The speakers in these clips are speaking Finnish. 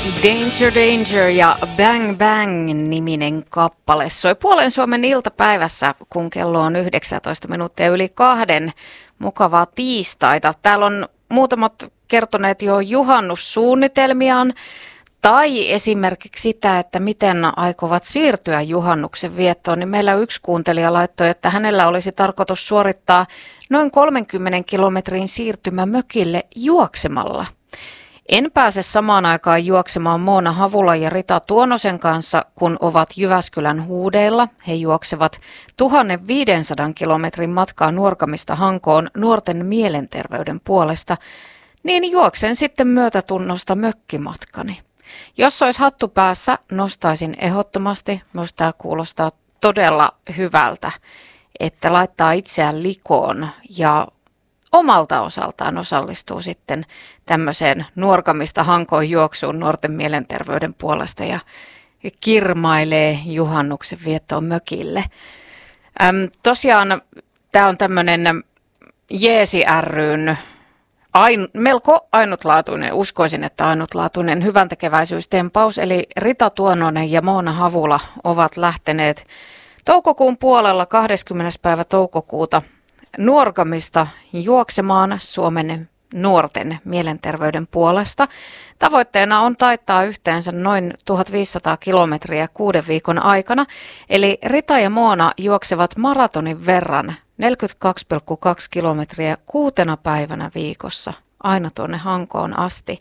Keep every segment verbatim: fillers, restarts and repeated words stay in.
Danger Danger ja Bang Bang-niminen kappale soi Puolen Suomen iltapäivässä, kun kello on yhdeksäntoista minuuttia yli kahden. Mukavaa tiistaita. Täällä on muutamat kertoneet jo juhannussuunnitelmiaan tai esimerkiksi sitä, että miten aikovat siirtyä juhannuksen viettoon. Niin meillä yksi kuuntelija laittoi, että hänellä olisi tarkoitus suorittaa noin kolmenkymmenen kilometrin siirtymä mökille juoksemalla. En pääse samaan aikaan juoksemaan Moona Havula ja Rita Tuonosen kanssa, kun ovat Jyväskylän huudeilla. He juoksevat tuhatviisisataa kilometrin matkaa Nuorgamista Hankoon nuorten mielenterveyden puolesta, niin juoksen sitten myötätunnosta mökkimatkani. Jos olisi hattu päässä, nostaisin ehdottomasti. Minusta tämä kuulostaa todella hyvältä, että laittaa itseään likoon ja omalta osaltaan osallistuu sitten tämmöiseen Nuorgamista Hankoon juoksuun nuorten mielenterveyden puolesta ja kirmailee juhannuksen viettoon mökille. Äm, tosiaan tämä on tämmöinen Jeesi ry:n ain, melko ainutlaatuinen, uskoisin, että ainutlaatuinen hyväntekeväisyystempaus, eli Rita Tuononen ja Moona Havula ovat lähteneet toukokuun puolella kahdeskymmenes päivä toukokuuta Nuorgamista juoksemaan Suomen nuorten mielenterveyden puolesta. Tavoitteena on taittaa yhteensä noin tuhatviisisataa kilometriä kuuden viikon aikana, eli Rita ja Moona juoksevat maratonin verran neljäkymmentäkaksi pilkku kaksi kilometriä kuutena päivänä viikossa aina tuonne Hankoon asti.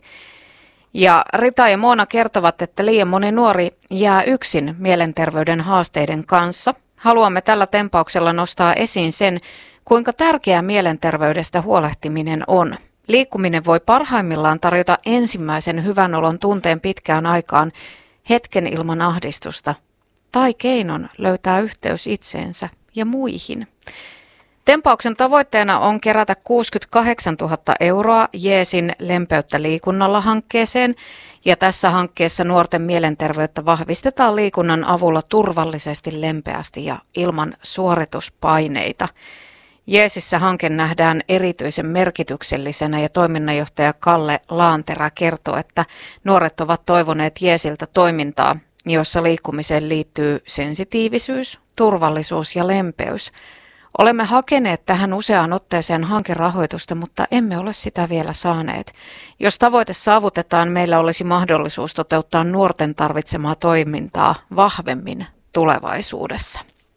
Ja Rita ja Moona kertovat, että liian moni nuori jää yksin mielenterveyden haasteiden kanssa. Haluamme tällä tempauksella nostaa esiin sen, kuinka tärkeää mielenterveydestä huolehtiminen on. Liikkuminen voi parhaimmillaan tarjota ensimmäisen hyvän olon tunteen pitkään aikaan, hetken ilman ahdistusta tai keinon löytää yhteys itseensä ja muihin. Tempauksen tavoitteena on kerätä kuusikymmentäkahdeksantuhatta euroa Jeesin Lempeyttä liikunnalla -hankkeeseen, ja tässä hankkeessa nuorten mielenterveyttä vahvistetaan liikunnan avulla turvallisesti, lempeästi ja ilman suorituspaineita. Jeesissä hanke nähdään erityisen merkityksellisenä ja toiminnanjohtaja Kalle Laanterä kertoo, että nuoret ovat toivoneet Jeesiltä toimintaa, jossa liikkumiseen liittyy sensitiivisyys, turvallisuus ja lempeys. Olemme hakeneet tähän useaan otteeseen hankerahoitusta, mutta emme ole sitä vielä saaneet. Jos tavoite saavutetaan, meillä olisi mahdollisuus toteuttaa nuorten tarvitsemaa toimintaa vahvemmin tulevaisuudessa.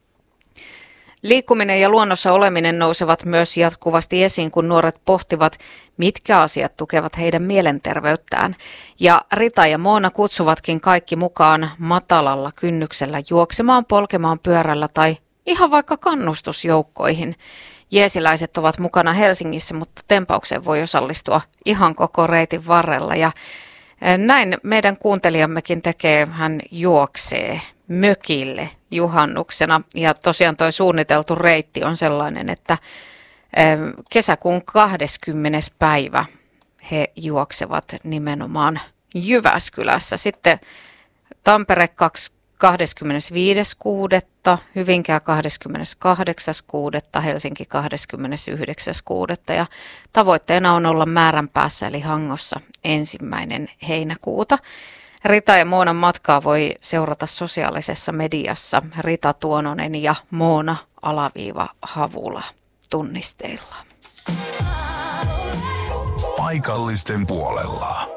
Liikkuminen ja luonnossa oleminen nousevat myös jatkuvasti esiin, kun nuoret pohtivat, mitkä asiat tukevat heidän mielenterveyttään. Ja Rita ja Moona kutsuvatkin kaikki mukaan matalalla kynnyksellä juoksemaan, polkemaan pyörällä tai ihan vaikka kannustusjoukkoihin. Jeesiläiset ovat mukana Helsingissä, mutta tempaukseen voi osallistua ihan koko reitin varrella. Ja näin meidän kuuntelijammekin tekee, hän juoksee mökille juhannuksena. Ja tosiaan tuo suunniteltu reitti on sellainen, että kesäkuun kahdeskymmenes päivä he juoksevat nimenomaan Jyväskylässä. Sitten Tampere kahdeskymmenesviides kuudetta, Hyvinkää kahdeskymmeneskahdeksas kuudetta, Helsinki kahdeskymmenesyhdeksäs kuudetta ja tavoitteena on olla määränpäässä eli Hangossa ensimmäinen heinäkuuta. Rita ja Moonan matkaa voi seurata sosiaalisessa mediassa Rita Tuononen ja Moona alaviiva Havula tunnisteilla. Paikallisten puolella.